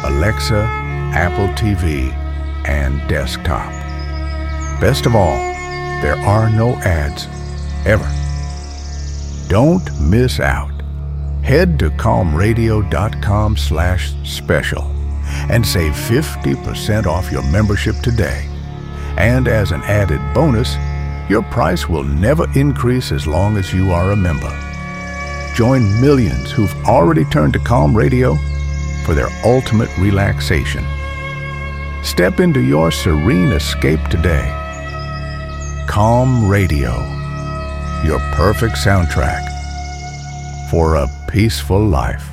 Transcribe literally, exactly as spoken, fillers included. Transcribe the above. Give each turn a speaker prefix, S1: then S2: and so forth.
S1: Alexa, Apple T V, and desktop. Best of all, there are no ads, ever. Don't miss out. Head to calm radio dot com slash special and save fifty percent off your membership today. And as an added bonus, your price will never increase as long as you are a member. Join millions who've already turned to Calm Radio for their ultimate relaxation. Step into your serene escape today. Calm Radio, your perfect soundtrack for a peaceful life.